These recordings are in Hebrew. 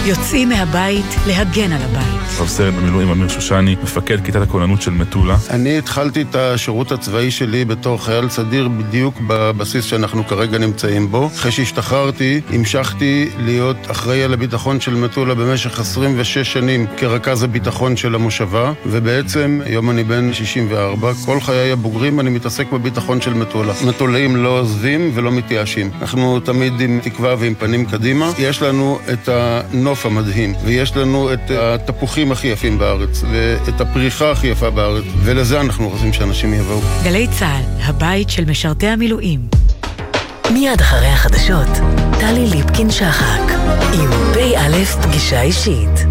יוצאים מהבית להגן על הבית. רב סרן במילואים אמיר שושני, מפקד כיתת הכוננות של מטולה. אני התחלתי את השירות הצבאי שלי בתור חייל סדיר בדיוק בבסיס שאנחנו כרגע נמצאים בו. אחרי שהשתחררתי, המשכתי להיות אחראי על הביטחון של מטולה במשך 26 שנים כרכז הביטחון של המושבה, ובעצם היום אני בן 64, כל חיי הבוגרים אני מתעסק בביטחון של מטולה. מטולאים לא עוזבים ולא מתייאשים. אנחנו תמיד עם תקווה ועם פנים קדימה. יש לנו את הנוף המדהים, ויש לנו את התפוחים הכי יפים בארץ, ואת הפריחה הכי יפה בארץ, ולזה אנחנו רוצים שאנשים יבואו. גלי צהל, הבית של משרתי המילואים. מיד אחרי החדשות, טלי ליפקין שחק, עם פ"א פגישה אישית.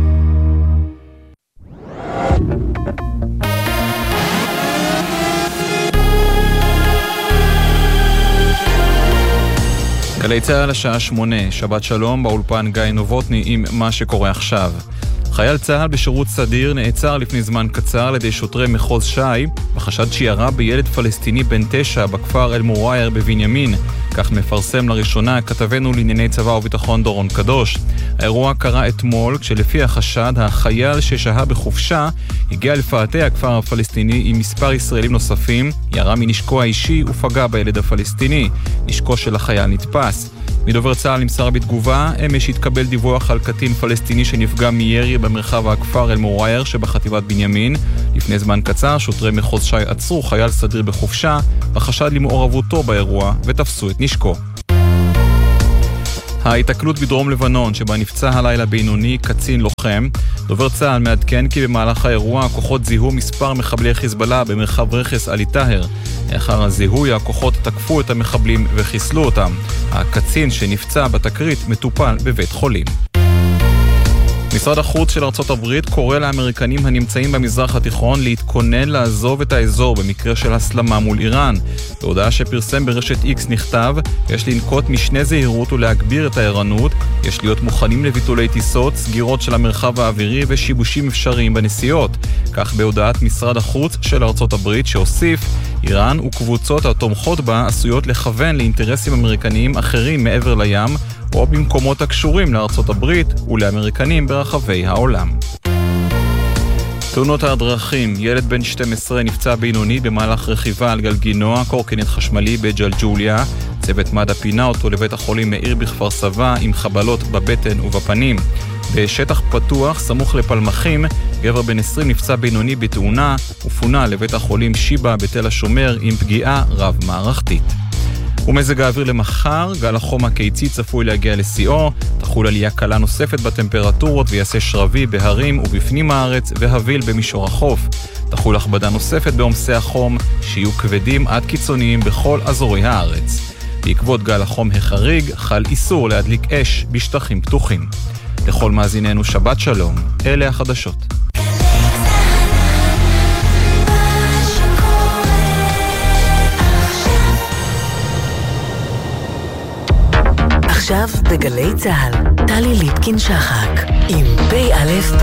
גלי צהל השעה 8, שבת שלום, באולפן גיא נובוטני עם מה שקורה עכשיו. חייל צהל בשירות סדיר נעצר לפני זמן קצר על ידי שוטרי מחוז ש"י בחשד שירה בילד פלסטיני בן 9 בכפר אל-מוע'ייר בבנימין. כך מפרסם לראשונה כתבנו לענייני צבא וביטחון דורון קדוש. האירוע קרה אתמול כשלפי החשד החייל ששהה בחופשה הגיע לפאתי הכפר הפלסטיני עם מספר ישראלים נוספים, ירה מנשקו האישי ופגע בילד הפלסטיני. נשקו של החייל נתפס. מדובר צה"ל נמסר בתגובה, אמש התקבל דיווח על קטין פלסטיני שנפגע מירי במרחב הכפר אל-מוע'ייר שבחטיבת בנימין. לפני זמן קצר שוטרי מחוז ש"י עצרו חייל סדיר בחופשה בחשד למעורבותו באירוע ותפסו את נשקו. ההתקלות בדרום לבנון שבה נפצע הלילה בינוני קצין לוחם. דובר צה"ל מעדכן כי במהלך האירוע הכוחות זיהו מספר מחבלי חיזבאללה במרחב רכס עלי טהר. לאחר הזיהוי הכוחות תקפו את המחבלים וחיסלו אותם. הקצין שנפצע בתקרית מטופל בבית חולים. משרד החוץ של ארצות הברית קורא לאמריקנים הנמצאים במזרח התיכון להתכונן לעזוב את האזור במקרה של הסלמה מול איראן. בהודעה שפרסם ברשת X נכתב, יש לנקוט משנה זהירות ולהגביר את הערנות, יש להיות מוכנים לביטולי טיסות, סגירות של המרחב האווירי ושיבושים אפשריים בנסיעות. כך בהודעת משרד החוץ של ארצות הברית שהוסיף, איראן וקבוצות התומכות בה עשויות לכוון לאינטרסים אמריקניים אחרים מעבר לים, או במקומות הקשורים לארצות הברית ולאמריקנים ברחבי העולם. תאונות הדרכים, ילד בן 12 נפצע בינוני במהלך רכיבה על גלגינוע, קורקינט חשמלי בג'לג'וליה. צוות מד"א פינה אותו לבית החולים מאיר בכפר סבא עם חבלות בבטן ובפנים. בשטח פתוח, סמוך לפלמחים, גבר בן 20 נפצע בינוני בתאונה ופונה לבית החולים שיבא בתל השומר עם פגיעה רב מערכתית. ומזג האוויר למחר, גל החום הקיצי צפוי להגיע לשיאו, תחול עלייה קלה נוספת בטמפרטורות ויעשה שרבי בהרים ובפנים הארץ והביל במישור החוף. תחול הכבדה נוספת בעומסי החום שיהיו כבדים עד קיצוניים בכל אזורי הארץ. בעקבות גל החום החריג חל איסור להדליק אש בשטחים פתוחים. לכל מאזיננו שבת שלום, אלה החדשות. עכשיו בגלי צהל, טלי ליפקין שחק עם פ"א